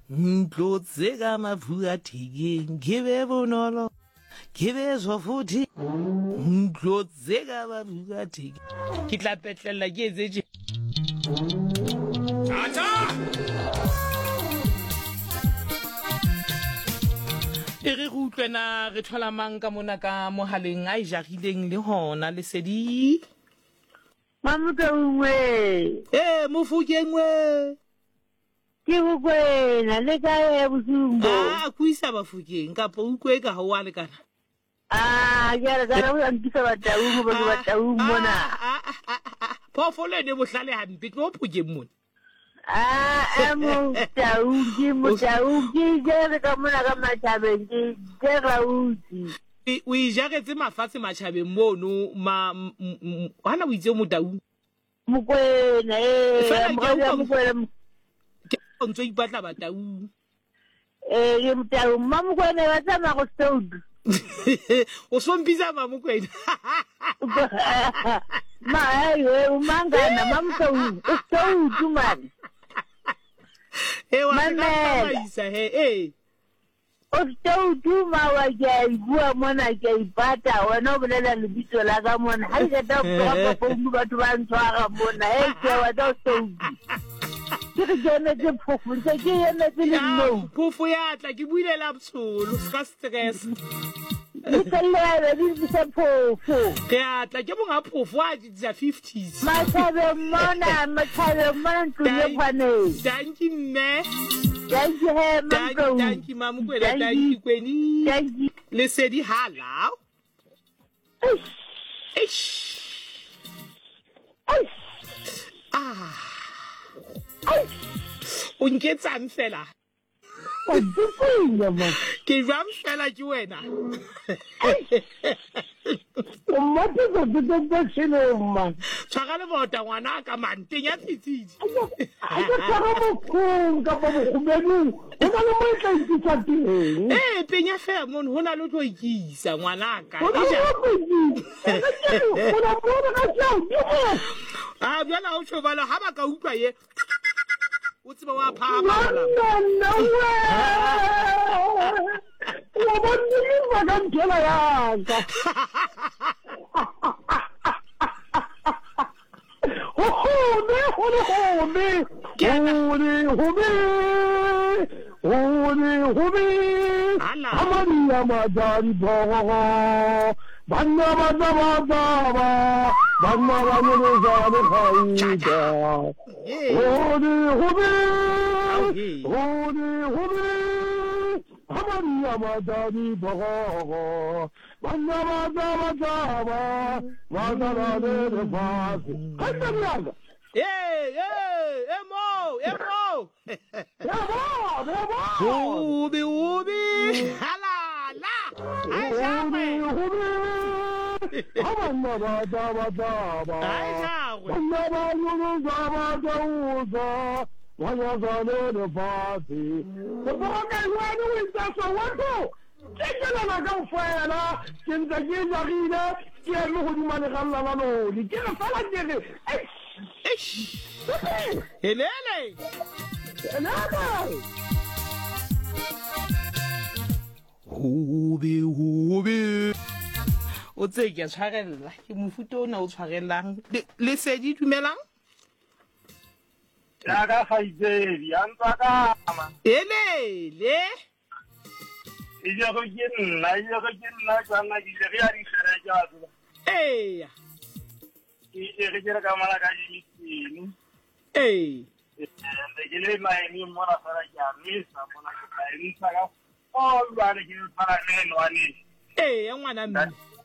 Ntlotse ka mafuka thekeng ke be bonolo ke bezwa futhi ntlotse ka mafuka thekeng ke tla petlela ke etse tata e re go utlwena re thola mang ka mona ka mohaleng a jagileng le hona le sedi Mamuka ungwe mofukeng we ke go kwena le ka ya busumbo kuisa bafukeng ka po ukwe ka ho wa le kana ya re kana o ntisa bataung ba bataung mona phofolo ne bohlale hampe tlo phukeng mona mo taung ke re ka mona ka mathabeng ke rauti o ijagetse mafatshe matšhabeng mono hana o itse mo taung mokwena mokwena o ntse o ipatla bataung ke motaung mamokwena ba tsamaya go stoudu o sompisa mamokwena umangana mamtaung o stoudu man o stoudu mawa ke a bua mona ke a ipata wena o bolela lebitso la ka mona ha ke ta go founu batho ba ntshwara mona ke wa tsa stoudu ke gene ke phofu ke emetse le no phofu ya tla ke builela botsholo ska stress Nikolele di se phofu ke atla ke bonga phofu a di tsa 50s mathabe mona ntlo phane thank you me thank you he mambo thank you mamu kwela thank you kweni le sedi hala o nketsang fela ke jam fela ke wena o mate go tsetsa tshiloma tshwara le bota ngwana ka manteng ya tsitsitsi a ke tsara bokung ka bo khumenu o na le mo tla itsa teng penya fela mon hona le tlo ikisa ngwana ka o na bona ka tsao bjana o tshobala ha ba ka utlwa ye o tseba wa phama no wa bonni ba ka ntela ya ka Amani amadari bogo banna banna khaida Amani amadari bogo banna Ubi hala la Ubi o tse ke tshwarella ke mofuta ona o tshwarellang le sedi dumelang ya ka khaizedi antsa ka ma le ile go ke nna tsana ke le ya di sere ja tla ke re ka mala ka ditini ke le mai mo ra fara ya misa mo na ka ni sa ka o ba le ke para ne no ani ya ngwana mme